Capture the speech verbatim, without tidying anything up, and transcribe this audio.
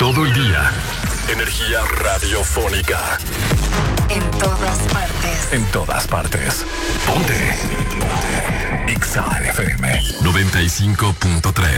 todo el día. Energía radiofónica. En todas partes. En todas partes. Ponte. Ponte. Exa F M noventa y cinco punto tres.